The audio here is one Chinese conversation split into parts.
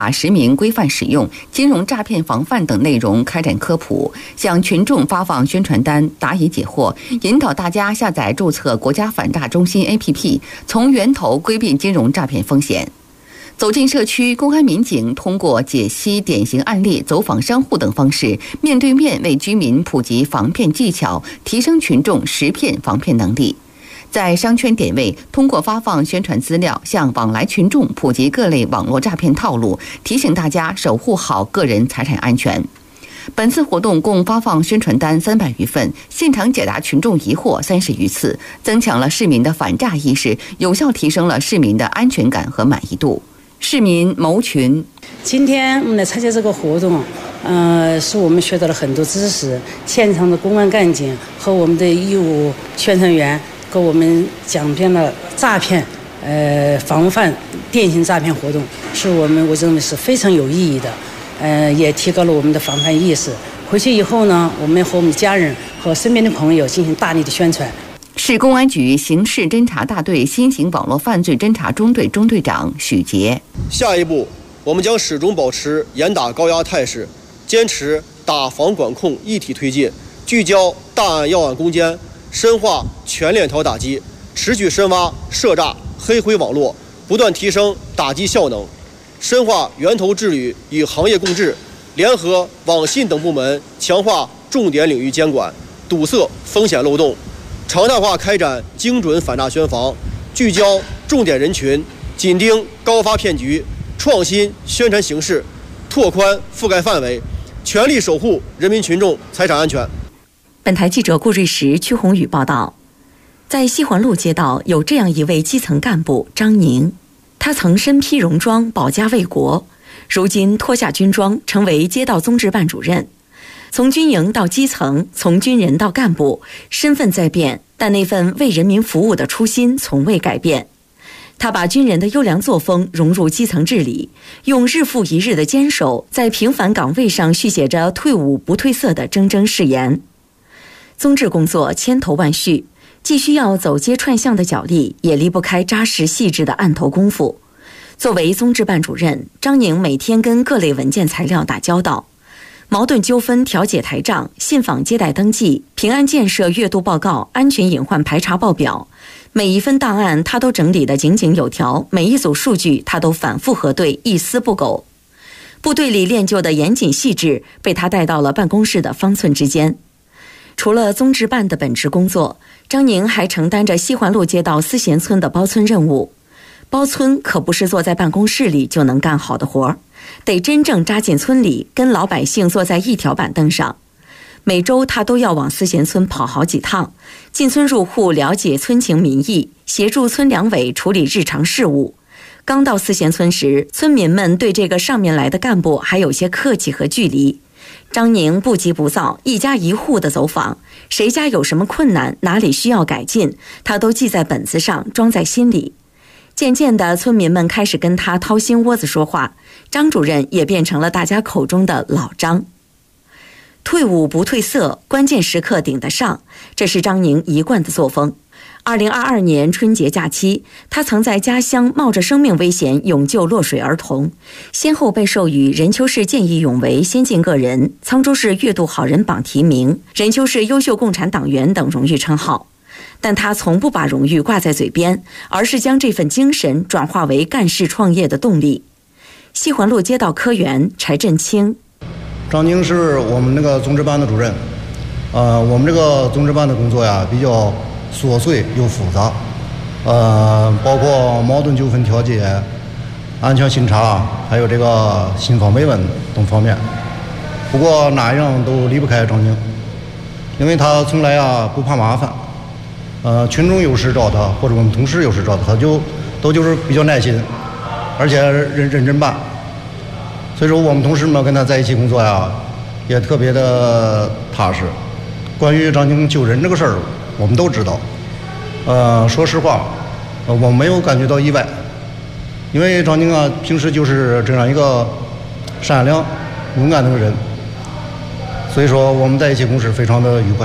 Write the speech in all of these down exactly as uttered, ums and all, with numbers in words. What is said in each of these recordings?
实名规范使用、金融诈骗防范等内容开展科普，向群众发放宣传单，答疑解惑，引导大家下载注册国家反诈中心 A P P， 从源头规避金融诈骗风险。走进社区，公安民警通过解析典型案例、走访商户等方式，面对面为居民普及防骗技巧，提升群众识骗防骗能力。在商圈点位，通过发放宣传资料，向往来群众普及各类网络诈骗套路，提醒大家守护好个人财产安全。本次活动共发放宣传单三百余份，现场解答群众疑惑三十余次，增强了市民的反诈意识，有效提升了市民的安全感和满意度。市民谋群， 今天我们来参加这个活动，呃，是我们学到了很多知识。现场的公安干警和我们的义务宣传员给我们讲遍了诈骗，呃，防范电信诈骗活动，是我们我认为是非常有意义的，呃，也提高了我们的防范意识。回去以后呢，我们和我们的家人和身边的朋友进行大力的宣传。 市公安局刑事侦查大队新型网络犯罪侦查中队中队长许杰。 下一步，我们将始终保持严打高压态势，坚持打防管控一体推进，聚焦大案要案攻坚，深化全链条打击，持续深挖涉诈黑灰网络，不断提升打击效能，深化源头治理与行业共治，联合网信等部门强化重点领域监管，堵塞风险漏洞，常态化开展精准反诈宣防，聚焦重点人群，紧盯高发骗局，创新宣传形式，拓宽覆盖范围，全力守护人民群众财产安全。 本台记者顾瑞石、屈红宇报道，在西环路街道有这样一位基层干部张宁，他曾身披戎装保家卫国，如今脱下军装成为街道综治办主任。从军营到基层，从军人到干部，身份在变，但那份为人民服务的初心从未改变。他把军人的优良作风融入基层治理，用日复一日的坚守，在平凡岗位上续写着退伍不褪色的铮铮誓言。综治工作千头万绪，既需要走街串巷的脚力，也离不开扎实细致的案头功夫。作为综治办主任，张宁每天跟各类文件材料打交道，矛盾纠纷调解台账、信访接待登记、平安建设月度报告、安全隐患排查报表，每一份档案他都整理得井井有条，每一组数据他都反复核对，一丝不苟。部队里练就的严谨细致被他带到了办公室的方寸之间。除了综治办的本职工作，张宁还承担着西环路街道思贤村的包村任务。包村可不是坐在办公室里就能干好的活儿，得真正扎进村里，跟老百姓坐在一条板凳上。每周他都要往思贤村跑好几趟，进村入户了解村情民意，协助村两委处理日常事务。刚到思贤村时，村民们对这个上面来的干部还有些客气和距离。张宁不急不躁，一家一户的走访，谁家有什么困难，哪里需要改进，他都记在本子上，装在心里。渐渐的，村民们开始跟他掏心窝子说话，张主任也变成了大家口中的老张。退伍不褪色，关键时刻顶得上，这是张宁一贯的作风。二零二二年春节假期，他曾在家乡冒着生命危险勇救落水儿童，先后被授予任丘市见义勇为先进个人、沧州市月度好人榜提名、任丘市优秀共产党员等荣誉称号。但他从不把荣誉挂在嘴边，而是将这份精神转化为干事创业的动力。西环路街道科员柴振清， 张宁是我们那个综治办的主任，呃，我们这个综治办的工作呀比较琐碎又复杂，呃，包括矛盾纠纷调解、安全巡查，还有这个信访慰问等方面。不过哪一样都离不开张宁，因为他从来啊不怕麻烦。呃，群众有事找他，或者我们同事有事找他，他就都就是比较耐心，而且认认真办。所以说我们同事们跟他在一起工作呀，也特别的踏实。关于张宁救人这个事儿，我们都知道。呃，说实话，呃，我没有感觉到意外，因为张宁啊，平时就是这样一个善良、勇敢的人，所以说我们在一起共事非常的愉快。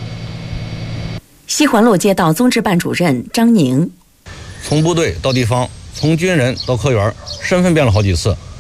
西环路街道综治办主任张宁， 从部队到地方，从军人到科员，身份变了好几次。